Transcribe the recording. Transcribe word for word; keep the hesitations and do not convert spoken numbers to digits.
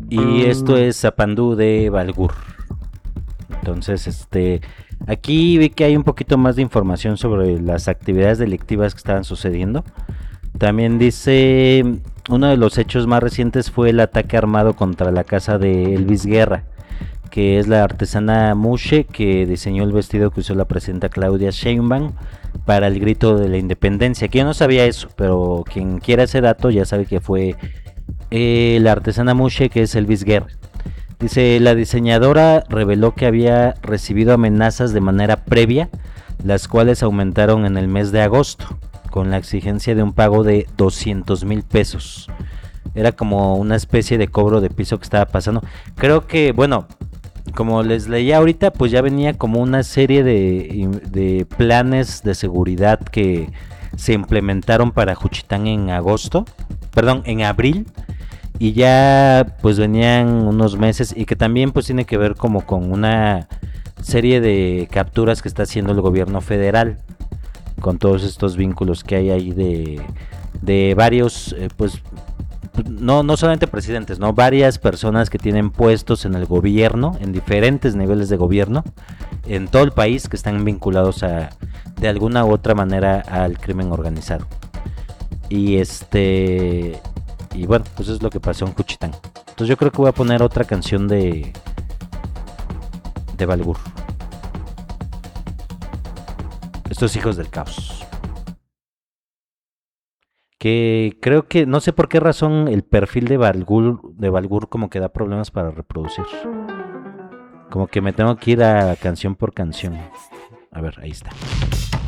Y esto es Zapandú de Balgur. Entonces, este, aquí vi que hay un poquito más de información sobre las actividades delictivas que estaban sucediendo. También dice, uno de los hechos más recientes fue el ataque armado contra la casa de Elvis Guerra, que es la artesana Mushe que diseñó el vestido que usó la presidenta Claudia Sheinbaum para el grito de la independencia. Que yo no sabía eso, pero quien quiera ese dato ya sabe que fue eh, la artesana Mushe, que es Elvis Guerra. Dice, la diseñadora reveló que había recibido amenazas de manera previa, las cuales aumentaron en el mes de agosto, con la exigencia de un pago de doscientos mil pesos. Era como una especie de cobro de piso que estaba pasando. Creo que, bueno, como les leía ahorita, pues ya venía como una serie de, de planes de seguridad que se implementaron para Juchitán en agosto, perdón, en abril. Y ya pues venían unos meses y que también pues tiene que ver como con una serie de capturas que está haciendo el gobierno federal con todos estos vínculos que hay ahí de, de varios eh, pues no, no solamente presidentes, no, varias personas que tienen puestos en el gobierno, en diferentes niveles de gobierno en todo el país, que están vinculados a de alguna u otra manera al crimen organizado. Y este Y bueno, pues eso es lo que pasó en Juchitán. Entonces yo creo que voy a poner otra canción de de Balgur. Estos hijos del caos. Que creo que, no sé por qué razón, el perfil de Balgur, de Balgur como que da problemas para reproducir. Como que me tengo que ir a canción por canción. A ver, ahí está.